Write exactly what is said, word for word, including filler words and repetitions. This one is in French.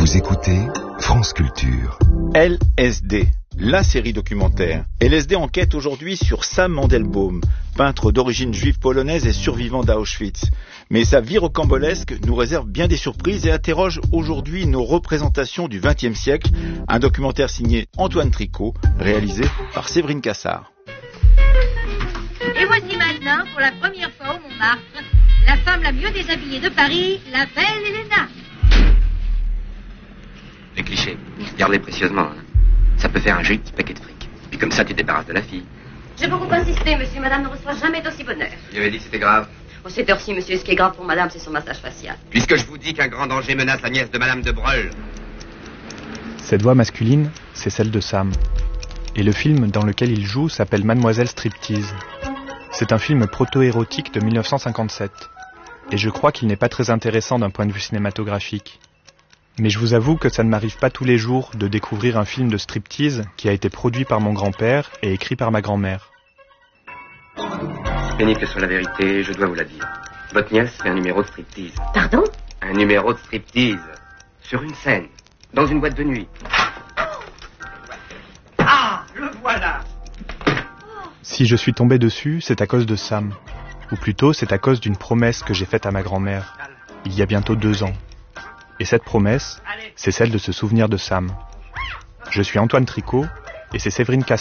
Vous écoutez France Culture. L S D, la série documentaire. L S D enquête aujourd'hui sur Sam Mandelbaum, peintre d'origine juive polonaise et survivant d'Auschwitz. Mais sa vie rocambolesque nous réserve bien des surprises et interroge aujourd'hui nos représentations du vingtième siècle. Un documentaire signé Antoine Tricot, réalisé par Séverine Cassard. Et voici maintenant, pour la première fois au Montmartre, la femme la mieux déshabillée de Paris, la belle Helena. Les clichés, garde-les précieusement. Hein. Ça peut faire un joli petit paquet de fric. Puis comme ça, tu débarrasses de la fille. J'ai beaucoup insisté, monsieur. Madame ne reçoit jamais d'aussi bonne heure. Il avait dit que c'était grave. Au cette heure-ci, monsieur, ce qui est grave pour madame, c'est son massage facial. Puisque je vous dis qu'un grand danger menace la nièce de madame de Breuil. Cette voix masculine, c'est celle de Sam. Et le film dans lequel il joue s'appelle Mademoiselle Striptease. C'est un film proto-érotique de mille neuf cent cinquante-sept. Et je crois qu'il n'est pas très intéressant d'un point de vue cinématographique. Mais je vous avoue que ça ne m'arrive pas tous les jours de découvrir un film de striptease qui a été produit par mon grand-père et écrit par ma grand-mère. Pénible que soit la vérité, je dois vous la dire. Votre nièce fait un numéro de striptease. Pardon? Un numéro de striptease. Sur une scène. Dans une boîte de nuit. Ah, le voilà! Si je suis tombé dessus, c'est à cause de Sam. Ou plutôt, c'est à cause d'une promesse que j'ai faite à ma grand-mère, il y a bientôt deux ans. Et cette promesse, c'est celle de se souvenir de Sam. Je suis Antoine Tricot, et c'est Séverine Cassard